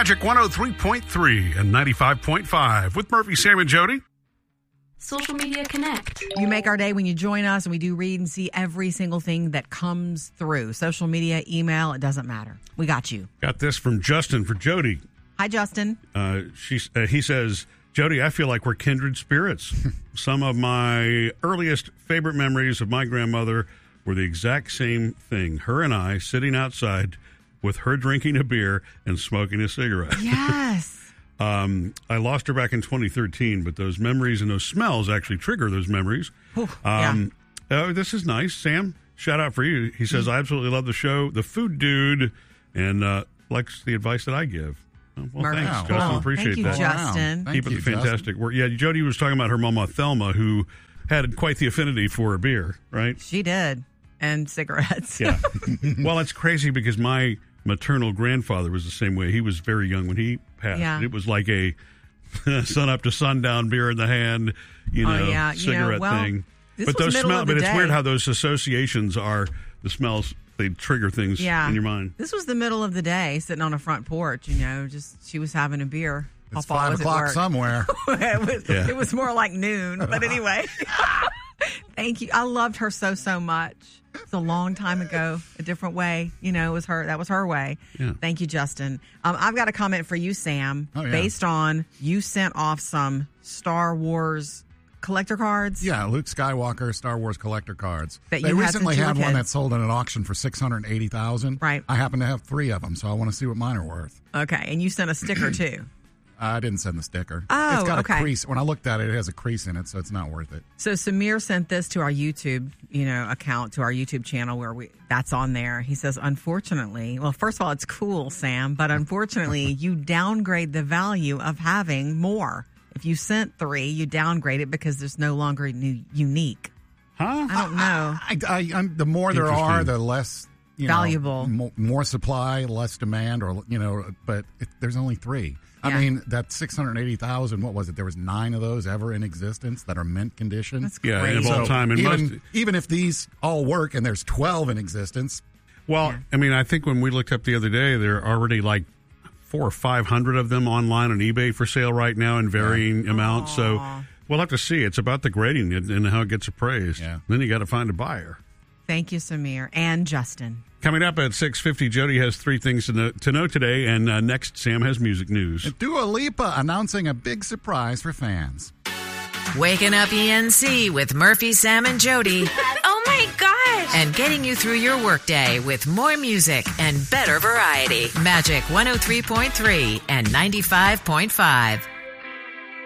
Magic 103.3 and 95.5 with Murphy, Sam, and Jody. Social Media Connect. You make our day when you join us, and we do read and see every single thing that comes through. Social media, email, it doesn't matter. We got you. Got this from Justin for Jody. Hi, Justin. He says, Jody, I feel like we're kindred spirits. Some of my earliest favorite memories of my grandmother were the exact same thing. Her and I sitting outside with her drinking a beer and smoking a cigarette. Yes. I lost her back in 2013, but those memories and those smells actually trigger those memories. This is nice. Sam, shout out for you. He says, I absolutely love the show, the food dude, and likes the advice that I give. Well, thanks, Justin. Cool. Appreciate Thank you, that. Justin. Keep up the fantastic work. Yeah, Jody was talking about her mama, Thelma, who had quite the affinity for a beer, right? She did. And cigarettes. Yeah. Well, it's crazy because my maternal grandfather was the same way. He was very young when he passed. Yeah. It was like a sun up to sundown, beer in the hand, cigarette thing. But those smells. But it's weird how those associations are the smells. They trigger things in your mind. This was the middle of the day, sitting on a front porch. Just she was having a beer. It's 5 o'clock somewhere. It was more like noon. But anyway, thank you. I loved her so much. It's a long time ago, a different way. It was her. That was her way. Yeah. Thank you, Justin. I've got a comment for you, Sam, based on you sent off some Star Wars collector cards. Yeah, Luke Skywalker Star Wars collector cards. They recently had one that sold at an auction for $680,000. Right. I happen to have 3 of them, so I want to see what mine are worth. Okay, and you sent a sticker too. I didn't send the sticker. Oh, it's got okay. a crease. When I looked at it, it has a crease in it, so it's not worth it. So Samir sent this to our YouTube, account, to our YouTube channel where that's on there. He says, unfortunately, well, first of all, it's cool, Sam, but unfortunately, you downgrade the value of having more. If you sent 3, you downgrade it because there's no longer unique. Huh? I don't know. The more there are, the less valuable. More supply, less demand, but there's only 3. Yeah. I mean, that $680,000, what was it? There was 9 of those ever in existence that are mint condition. That's crazy. Of all time. And even if these all work and there's 12 in existence. Well, I mean, I think when we looked up the other day, there are already like 400 or 500 of them online on eBay for sale right now in varying amounts. So we'll have to see. It's about the grading and how it gets appraised. Yeah. Then you got to find a buyer. Thank you, Samir and Justin. Coming up at 6:50, Jody has 3 things to know today, and next, Sam has music news. Dua Lipa announcing a big surprise for fans. Waking up ENC with Murphy, Sam, and Jody. Oh my gosh! And getting you through your workday with more music and better variety. Magic 103.3 and 95.5.